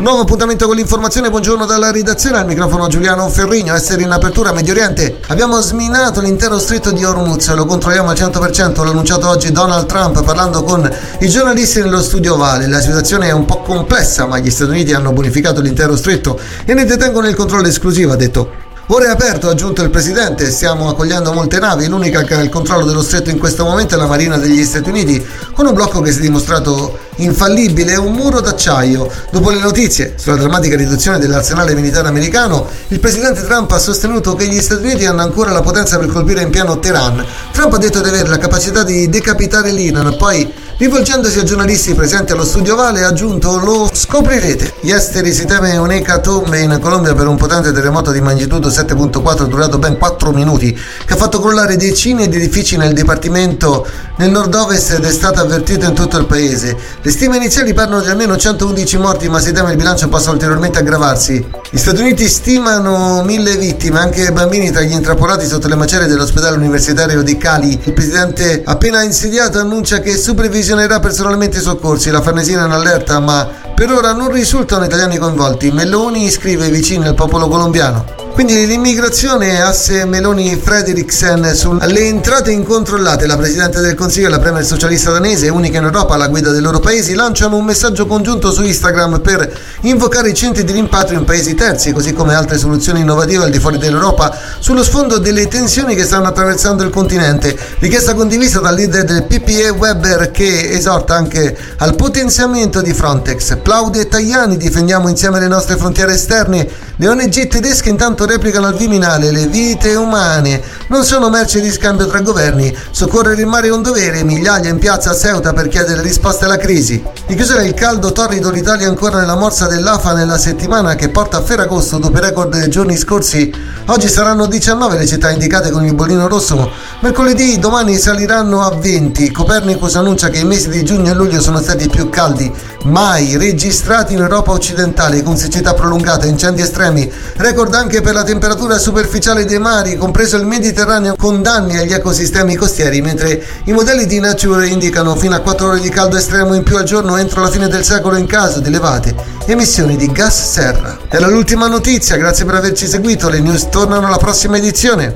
Nuovo appuntamento con l'informazione, buongiorno dalla redazione, al microfono Giuliano Ferrigno. Essere in apertura Medio Oriente, abbiamo sminato l'intero stretto di Hormuz, lo controlliamo al 100%, l'ha annunciato oggi Donald Trump parlando con i giornalisti nello studio Ovale. La situazione è un po' complessa, ma gli Stati Uniti hanno bonificato l'intero stretto e ne detengono il controllo esclusivo, ha detto. Ora è aperto, ha aggiunto il presidente, stiamo accogliendo molte navi, l'unica che ha il controllo dello stretto in questo momento è la Marina degli Stati Uniti, con un blocco che si è dimostrato infallibile e un muro d'acciaio. Dopo le notizie sulla drammatica riduzione dell'arsenale militare americano, il presidente Trump ha sostenuto che gli Stati Uniti hanno ancora la potenza per colpire in pieno Teheran. Trump ha detto di avere la capacità di decapitare l'Iran, poi rivolgendosi ai giornalisti presenti allo studio Ovale ha aggiunto: lo scoprirete. Gli esteri si teme un'ecatombe in Colombia per un potente terremoto di magnitudo 7.4 durato ben 4 minuti che ha fatto crollare decine di edifici nel dipartimento nel nord-ovest ed è stato avvertito in tutto il paese. Le stime iniziali parlano di almeno 111 morti, ma si teme il bilancio possa ulteriormente aggravarsi. Gli Stati Uniti stimano 1000 vittime, anche bambini tra gli intrappolati sotto le macerie dell'ospedale universitario di Cali. Il presidente appena insediato annuncia che supervisionerà personalmente i soccorsi. La Farnesina è in allerta, ma per ora non risultano italiani coinvolti. Meloni scrive vicini al popolo colombiano. Quindi l'immigrazione, asse Meloni-Frederiksen sulle entrate incontrollate. La Presidente del Consiglio e la Premier socialista danese, unica in Europa alla guida dei loro paesi, lanciano un messaggio congiunto su Instagram per invocare i centri di rimpatrio in paesi terzi, così come altre soluzioni innovative al di fuori dell'Europa, sullo sfondo delle tensioni che stanno attraversando il continente. Richiesta condivisa dal leader del PPE Weber, che esorta anche al potenziamento di Frontex. Plaude Tajani, difendiamo insieme le nostre frontiere esterne. Le ONG tedesche intanto replicano al Viminale: le vite umane non sono merce di scambio tra governi, soccorrere in mare è un dovere, migliaia in piazza a Ceuta per chiedere risposte alla crisi. In chiusura il caldo torrido, l'Italia ancora nella morsa dell'AFA nella settimana che porta a Ferragosto dopo i record dei giorni scorsi. Oggi saranno 19 le città indicate con il bollino rosso, mercoledì, domani saliranno a 20. Copernicus annuncia che i mesi di giugno e luglio sono stati i più caldi mai registrati in Europa occidentale, con siccità prolungata e incendi estremi. Record anche per la temperatura superficiale dei mari, compreso il Mediterraneo, con danni agli ecosistemi costieri, mentre i modelli di Nature indicano fino a 4 ore di caldo estremo in più al giorno entro la fine del secolo in caso di elevate emissioni di gas serra. Era l'ultima notizia, grazie per averci seguito, le news tornano alla prossima edizione.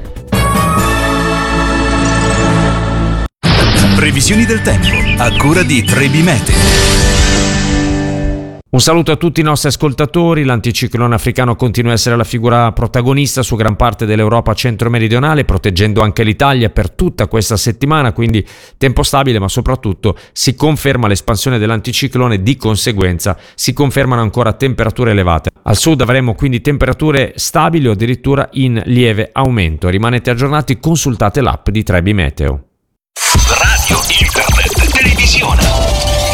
Previsioni del tempo a cura di Trebi Meteo. Un saluto a tutti i nostri ascoltatori. L'anticiclone africano continua a essere la figura protagonista su gran parte dell'Europa centro-meridionale, proteggendo anche l'Italia per tutta questa settimana, quindi tempo stabile, ma soprattutto si conferma l'espansione dell'anticiclone, di conseguenza si confermano ancora temperature elevate. Al sud avremo quindi temperature stabili o addirittura in lieve aumento. Rimanete aggiornati, consultate l'app di Trebi Meteo. Radio, internet, televisione.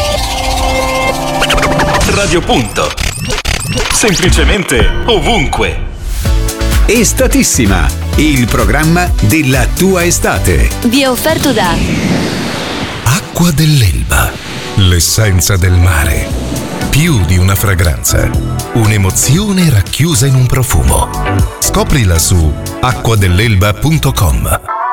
Radio Punto. Semplicemente ovunque. Estatissima, il programma della tua estate. Vi è offerto da Acqua dell'Elba, l'essenza del mare. Più di una fragranza, un'emozione racchiusa in un profumo. Scoprila su acquadelelba.com.